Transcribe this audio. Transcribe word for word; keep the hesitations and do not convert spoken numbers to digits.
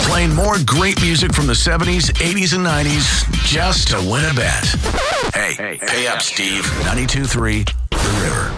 Playing more great music from the seventies, eighties, and nineties just to win a bet. Hey, hey pay up, Steve. ninety-two point three The River.